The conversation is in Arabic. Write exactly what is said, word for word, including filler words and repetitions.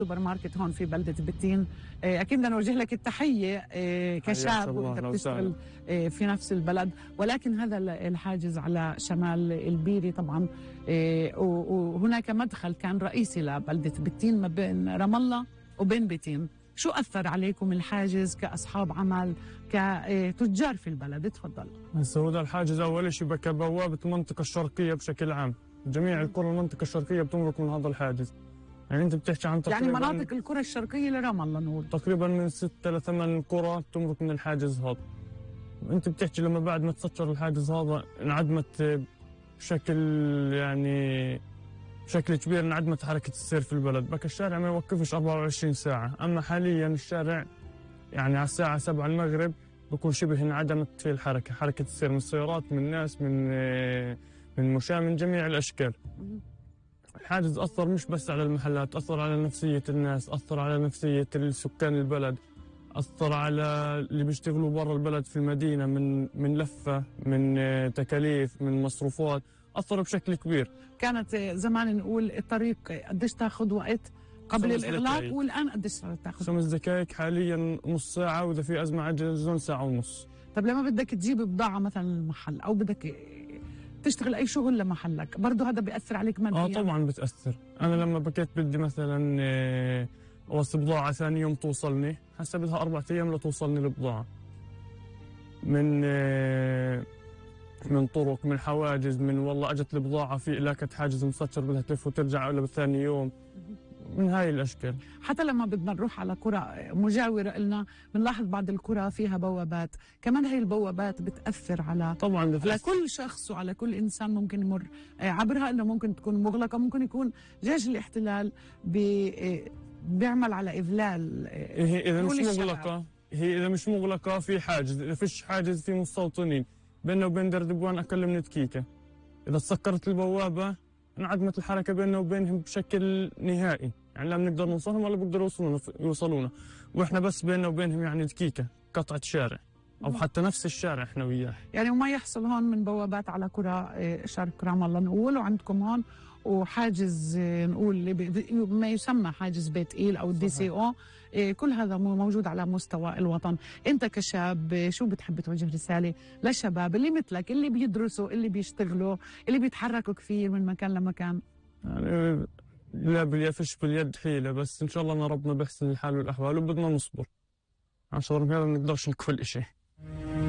سوبر ماركت هون في بلدة بتين. أكيد بدنا نوجه لك التحية كشاب وأنت بتشتغل في نفس البلد، ولكن هذا الحاجز على شمال البيري طبعا، وهناك مدخل كان رئيسي لبلدة بتين ما بين رام الله وبين بتين. شو أثر عليكم الحاجز كأصحاب عمل كتجار في البلد؟ تفضل. هسه هو الحاجز أول شيء كبوابة المنطقة الشرقية بشكل عام، جميع القرى المنطقة الشرقية بتمرق من هذا الحاجز. يعني انت بتحكي عن تقريبا يعني مناطق القرى الشرقيه لرام الله نقول تقريبا من ستة لثمان قرى بتمرق من الحاجز هذا. انت بتحكي لما بعد ما تسكر الحاجز هذا انعدمت بشكل يعني بشكل كبير، انعدمت حركه السير في البلد، بك الشارع ما يوقفش أربعة وعشرين ساعه، اما حاليا الشارع يعني على الساعه سبعة المغرب بكون شبه انعدمت فيه الحركه، حركه السير من السيارات من ناس من من مشاة من جميع الاشكال. الحاجز أثر مش بس على المحلات، أثر على نفسية الناس، أثر على نفسية السكان البلد، أثر على اللي بيشتغلوا برا البلد في المدينة من من لفة من تكاليف من مصروفات، أثر بشكل كبير. كانت زمان نقول الطريق قديش تاخذ وقت قبل الإغلاق، والآن قديش تاخذ؟ خمس دقائق حاليا، نص ساعة، وإذا في أزمة عجل ساعة ونص. طب لما بدك تجيب بضاعة مثلا المحل أو بدك تشتغل اي شغل لمحلك، برضه هذا بياثر عليك ماديا؟ اه طبعا بتاثر. انا لما بكيت بدي مثلا اوصي بضاعه ثاني يوم توصلني، هسه بدها اربع ايام لتوصلني البضاعه، من من طرق، من حواجز، من والله اجت البضاعه في لاكت حاجز مسكر بدها تلف وترجع ولا بالثاني يوم، من هاي الاشكال. حتى لما بدنا نروح على قرى مجاوره لنا بنلاحظ بعض القرى فيها بوابات، كمان هي البوابات بتاثر على طبعا بتأثر. على كل شخص وعلى كل انسان ممكن يمر عبرها، انه ممكن تكون مغلقه، ممكن يكون جيش الاحتلال بي بيعمل على اذلال. هي اذا مش مغلقه هي اذا مش مغلقه في حاجز، اذا فيش حاجز في مستوطنين بيننا وبين دردبوان اقل من دقيقه. اذا تسكرت البوابه انعدمت الحركه بيننا وبينهم بشكل نهائي، يعني لا بنقدر نوصلهم ولا بيقدروا يوصلونا يوصلونا واحنا بس بيننا وبينهم يعني دقيقه قطعه شارع او حتى نفس الشارع احنا وياه. يعني وما يحصل هون من بوابات على قرى شرق رام الله نقول، وعندكم هون وحاجز نقول ما يسمى حاجز بيت إيل او الدي سي او، كل هذا موجود على مستوى الوطن. انت كشاب شو بتحب توجه رساله للشباب اللي مثلك، اللي بيدرسوا، اللي بيشتغلوا، اللي بيتحركوا كثير من مكان لمكان؟ يعني لا باليفش باليد حيله، بس ان شاء الله ان ربنا بيحسن الحال والاحوال وبدنا نصبر عشان ما نقدرش نكفل شيء.